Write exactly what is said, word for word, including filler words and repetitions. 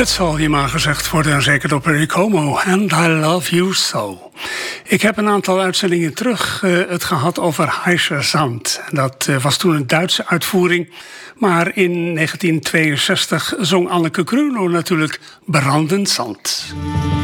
Het zal je maar gezegd worden, zeker door Perry Como. And I love you so. Ik heb een aantal uitzendingen terug uh, het gehad over Heißer Sand. Dat uh, was toen een Duitse uitvoering. Maar in negentien tweeënzestig zong Anneke Grunlo natuurlijk Brandend Zand.